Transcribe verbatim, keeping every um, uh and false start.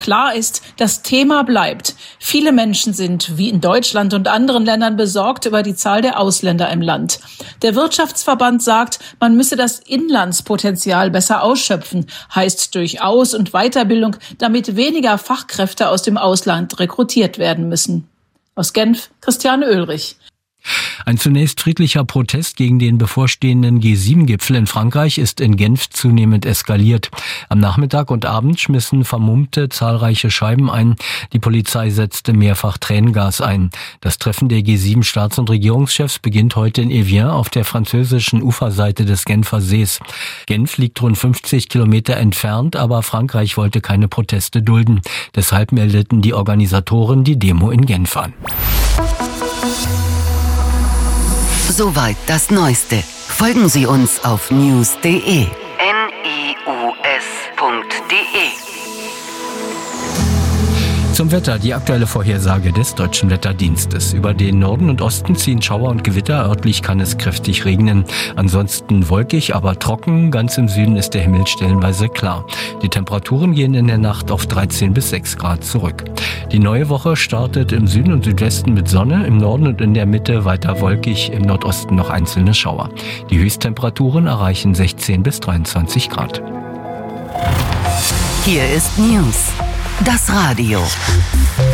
Klar ist, das Thema bleibt. Viele Menschen sind, wie in Deutschland und anderen Ländern, besorgt über die Zahl der Ausländer im Land. Der Wirtschaftsverband sagt, man müsse das Inlandspotenzial besser ausschöpfen, heißt durch Aus- und Weiterbildung, damit weniger Fachkräfte aus dem Ausland rekrutiert werden müssen. Aus Genf, Christiane Oehlrich. Ein zunächst friedlicher Protest gegen den bevorstehenden G sieben Gipfel in Frankreich ist in Genf zunehmend eskaliert. Am Nachmittag und Abend schmissen Vermummte zahlreiche Scheiben ein. Die Polizei setzte mehrfach Tränengas ein. Das Treffen der G sieben Staats- und Regierungschefs beginnt heute in Evian auf der französischen Uferseite des Genfer Sees. Genf liegt rund fünfzig Kilometer entfernt, aber Frankreich wollte keine Proteste dulden. Deshalb meldeten die Organisatoren die Demo in Genf an. Soweit das Neueste. Folgen Sie uns auf news punkt de. N I U S punkt de. Zum Wetter, die aktuelle Vorhersage des Deutschen Wetterdienstes. Über den Norden und Osten ziehen Schauer und Gewitter, örtlich kann es kräftig regnen. Ansonsten wolkig, aber trocken, ganz im Süden ist der Himmel stellenweise klar. Die Temperaturen gehen in der Nacht auf dreizehn bis sechs Grad zurück. Die neue Woche startet im Süden und Südwesten mit Sonne, im Norden und in der Mitte weiter wolkig, im Nordosten noch einzelne Schauer. Die Höchsttemperaturen erreichen sechzehn bis dreiundzwanzig Grad. Hier ist News, das Radio.